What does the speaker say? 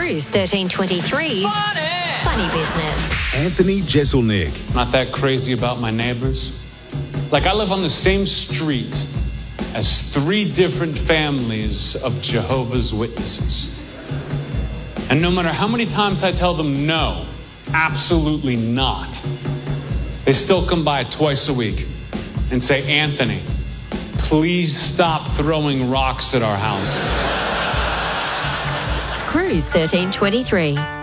Cruise 1323's Funny Business. Anthony Jeselnik. Not that crazy about my neighbors. Like, I live on the same street as 3 different families of Jehovah's Witnesses. And no matter how many times I tell them no, absolutely not, they still come by twice a week and say, Anthony, please stop throwing rocks at our houses. Cruise 1323.